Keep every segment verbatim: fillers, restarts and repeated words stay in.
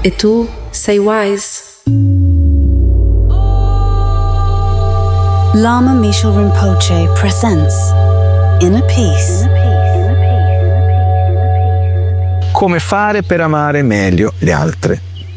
E tu sei wise. Lama Michel Rinpoche presents Inner Peace. Come fare per amare meglio gli altri?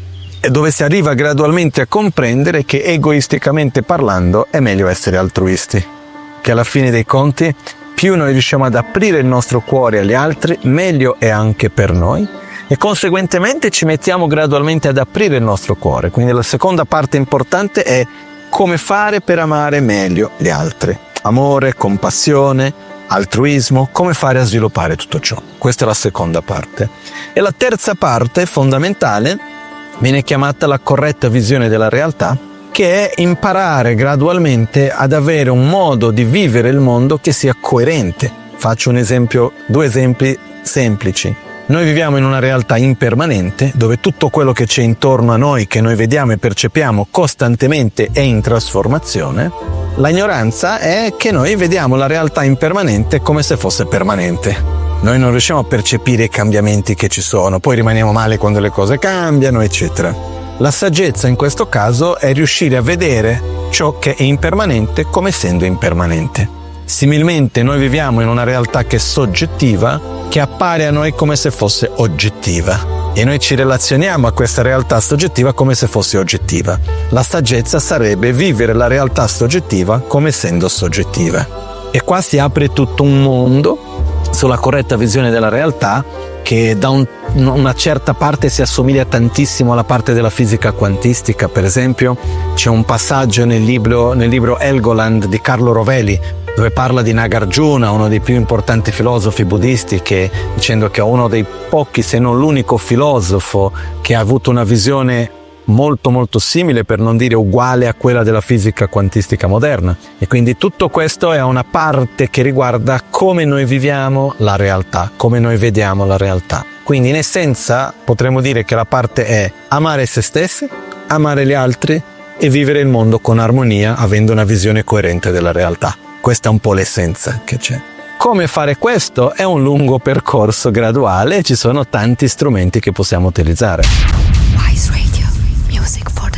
E dove si arriva gradualmente a comprendere che egoisticamente parlando è meglio essere altruisti. Che alla fine dei conti, più noi riusciamo ad aprire il nostro cuore agli altri, meglio è anche per noi. E conseguentemente ci mettiamo gradualmente ad aprire il nostro cuore. Quindi la seconda parte importante è come fare per amare meglio gli altri. Amore, compassione, altruismo, come fare a sviluppare tutto ciò. Questa è la seconda parte. E la terza parte, fondamentale, viene chiamata la corretta visione della realtà, che è imparare gradualmente ad avere un modo di vivere il mondo che sia coerente. Faccio un esempio, due esempi semplici. Noi viviamo in una realtà impermanente, dove tutto quello che c'è intorno a noi, che noi vediamo e percepiamo costantemente, è in trasformazione. La ignoranza è che noi vediamo la realtà impermanente come se fosse permanente. Noi non riusciamo a percepire i cambiamenti che ci sono, poi rimaniamo male quando le cose cambiano, eccetera. La saggezza in questo caso è riuscire a vedere ciò che è impermanente come essendo impermanente. Similmente noi viviamo in una realtà che è soggettiva, che appare a noi come se fosse oggettiva. E noi ci relazioniamo a questa realtà soggettiva come se fosse oggettiva. La saggezza sarebbe vivere la realtà soggettiva come essendo soggettiva. E qua si apre tutto un mondo sulla corretta visione della realtà, che da un, una certa parte si assomiglia tantissimo alla parte della fisica quantistica. Per esempio, c'è un passaggio nel libro, nel libro Helgoland di Carlo Rovelli, dove parla di Nagarjuna, uno dei più importanti filosofi buddisti, che dicendo che è uno dei pochi, se non l'unico filosofo che ha avuto una visione molto molto simile, per non dire uguale, a quella della fisica quantistica moderna. E quindi tutto questo è una parte che riguarda come noi viviamo la realtà, come noi vediamo la realtà. Quindi in essenza potremmo dire che la parte è amare se stessi, amare gli altri e vivere il mondo con armonia, avendo una visione coerente della realtà. Questa è un po' l'essenza che c'è. Come fare questo? È un lungo percorso graduale e ci sono tanti strumenti che possiamo utilizzare. Wise Radio, music for